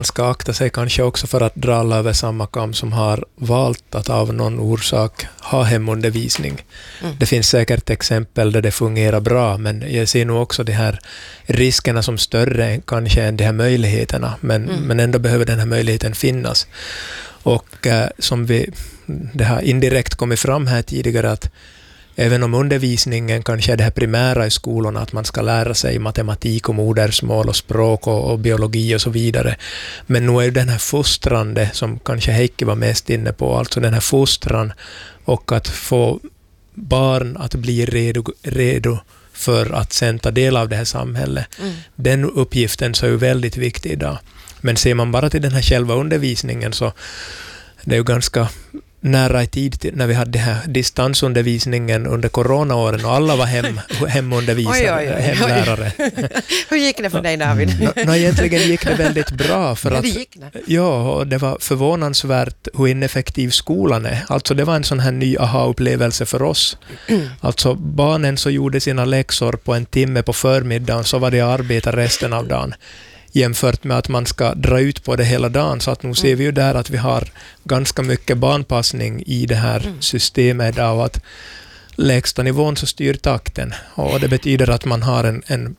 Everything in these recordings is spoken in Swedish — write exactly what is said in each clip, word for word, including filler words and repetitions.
ska akta sig kanske också för att dra alla över samma kam som har valt att av någon orsak ha hemundervisning. Mm. Det finns säkert exempel där det fungerar bra, men jag ser nog också de här riskerna som större kanske än de här möjligheterna, men, mm. men ändå behöver den här möjligheten finnas. Och eh, som vi, det har indirekt kommit fram här tidigare, att även om undervisningen kanske är det här primära i skolorna, att man ska lära sig matematik och modersmål och språk och, och biologi och så vidare. Men nu är ju den här fostrande, som kanske Heikki var mest inne på, alltså den här fostran och att få barn att bli redo, redo för att sen ta del av det här samhället. Mm. Den uppgiften så är ju väldigt viktig idag. Men ser man bara till den här själva undervisningen, så det är ju ganska nära i tid till, när vi hade här distansundervisningen under coronaåren och alla var hem, hemundervisare, oj, oj, oj, hemlärare. Hur gick det för dig, David? No, no, egentligen gick det väldigt bra. För att, det gick det. Ja, och det var förvånansvärt hur ineffektiv skolan är. Alltså det var en sån här ny aha-upplevelse för oss. Mm. Alltså barnen så gjorde sina läxor på en timme på förmiddagen, så var det arbeta resten av dagen. Jämfört med att man ska dra ut på det hela dagen. Så att nu ser vi ju där att vi har ganska mycket barnpassning i det här mm. systemet idag, och att lägsta nivån så styr takten. Och det betyder att man har en, en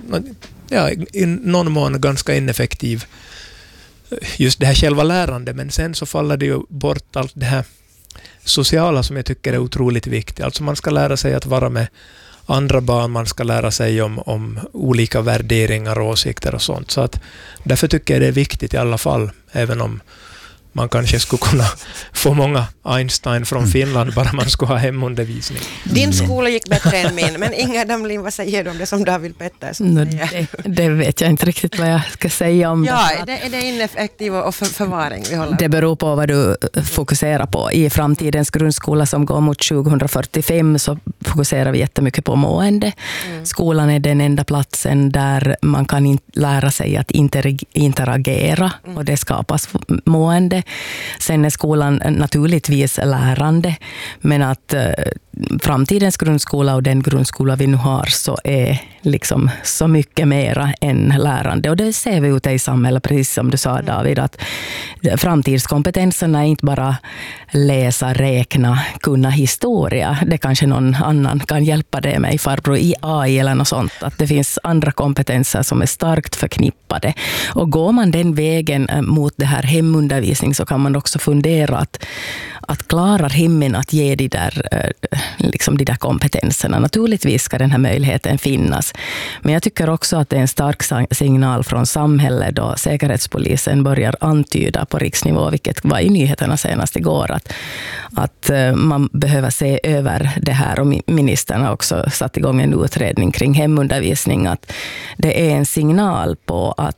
ja, i någon mån ganska ineffektiv just det här själva lärande, men sen så faller det ju bort allt det här sociala som jag tycker är otroligt viktigt. Alltså man ska lära sig att vara med andra barn, man ska lära sig om, om olika värderingar och åsikter och sånt. Så att därför tycker jag det är viktigt i alla fall, även om man kanske skulle kunna få många Einstein från Finland bara man skulle ha hemundervisning. Din skola gick bättre än min, men Inga Damlin, vad säger du om det som David Pettersson no, det, det vet jag inte riktigt vad jag ska säga om. Ja, det. Är det, är det ineffektiv och för, förvaring vi håller? Det beror på vad du fokuserar på. I framtidens grundskola som går mot tjugohundrafyrtiofem så fokuserar vi jättemycket på mående. Mm. Skolan är den enda platsen där man kan in, lära sig att inter, interagera mm. och det skapas mående. Sen är skolan naturligtvis lärande, men att eh, framtidens grundskola och den grundskola vi nu har så är liksom så mycket mera än lärande. Och det ser vi ute i samhället, precis som du sa, David, att framtidskompetenserna är inte bara läsa, räkna, kunna historia. Det kanske någon annan kan hjälpa dig med, farbror i A I eller något sånt. Att det finns andra kompetenser som är starkt förknippade. Och går man den vägen mot det här hemundervisning så kan man också fundera att, att klarar hemmen att ge de där, liksom de där kompetenserna. Naturligtvis ska den här möjligheten finnas. Men jag tycker också att det är en stark signal från samhället då Säkerhetspolisen börjar antyda på riksnivå, vilket var i nyheterna senast igår, att, att man behöver se över det här, och ministern har också satt igång en utredning kring hemundervisning, att det är en signal på att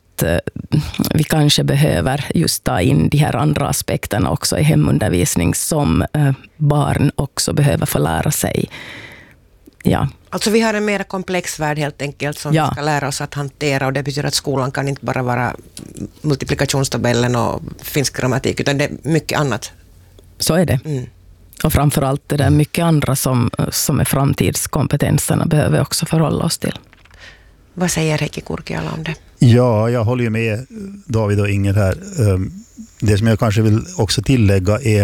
vi kanske behöver just ta in de här andra aspekterna också i hemundervisning som barn också behöver få lära sig. Ja. Alltså vi har en mer komplex värld helt enkelt som ja. vi ska lära oss att hantera, och det betyder att skolan kan inte bara vara multiplikationstabellen och finsk grammatik, utan det är mycket annat. Så är det. Mm. Och framförallt det där mycket andra som, som är framtidskompetenserna behöver vi också förhålla oss till. Vad säger Heikki Kurkiala om det? Ja, jag håller ju med David och Inger här. Det som jag kanske vill också tillägga är,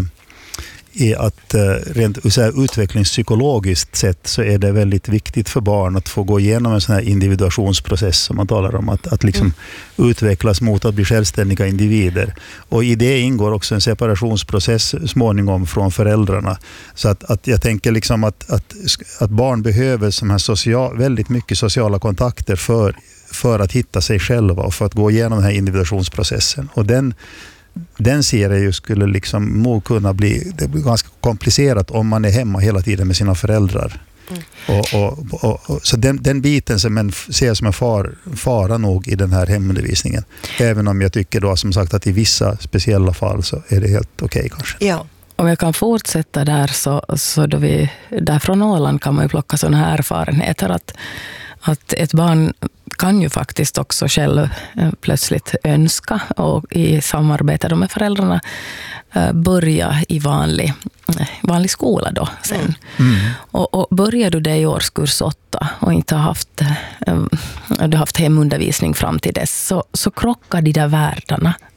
är att rent så här, utvecklingspsykologiskt sett så är det väldigt viktigt för barn att få gå igenom en sån här individuationsprocess som man talar om, att, att liksom mm. utvecklas mot att bli självständiga individer. Och i det ingår också en separationsprocess småningom från föräldrarna. Så att, att jag tänker liksom att, att, att barn behöver sån här social, väldigt mycket sociala kontakter för, för att hitta sig själva och för att gå igenom den här individuationsprocessen. Och den Den ser jag ju skulle liksom må kunna bli, det blir ganska komplicerat om man är hemma hela tiden med sina föräldrar. Mm. Och, och, och, och, så den, den biten som en, ser jag som en far, fara nog i den här hemundervisningen. Även om jag tycker då som sagt att i vissa speciella fall så är det helt okej okay, kanske. Ja. Om jag kan fortsätta där så, så då vi, där från Åland kan man ju plocka sådana här erfarenheter att, att ett barn kan ju faktiskt också själv plötsligt önska och i samarbete med föräldrarna börja i vanlig vanlig skola då sen. Mm. Mm. Och, och börjar du det i årskurs åtta och inte har haft, um, du har haft hemundervisning fram till dess, så, så krockar de där världarna